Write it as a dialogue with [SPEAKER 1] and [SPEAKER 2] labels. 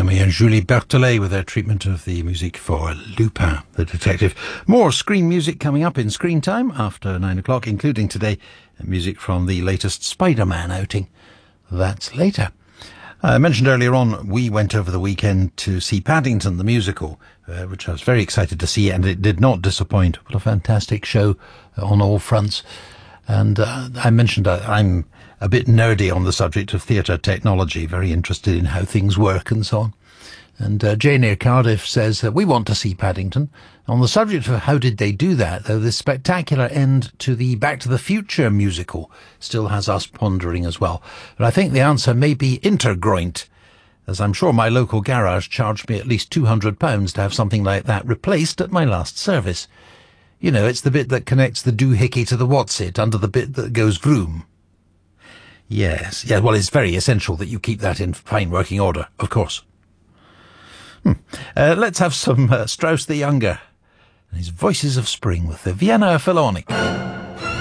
[SPEAKER 1] Bellamy and Julie Berthelet with their treatment of the music for Lupin, the Detective. More screen music coming up in Screen Time after 9 o'clock, including today music from the latest Spider-Man outing. That's later. I mentioned earlier on, we went over the weekend to see Paddington, the musical, which I was very excited to see, and it did not disappoint. What a fantastic show on all fronts. And I mentioned I'm a bit nerdy on the subject of theatre technology, very interested in how things work and so on. And Jane Eyre Cardiff says that we want to see Paddington. On the subject of how did they do that, though, the spectacular end to the Back to the Future musical still has us pondering as well. But I think the answer may be intergroint, as I'm sure my local garage charged me at least £200 to have something like that replaced at my last service. You know, it's the bit that connects the doohickey to the what's-it under the bit that goes vroom. Yes, yeah, well, it's very essential that you keep that in fine working order, of course. Let's have some Strauss the Younger and his Voices of Spring with the Vienna Philharmonic.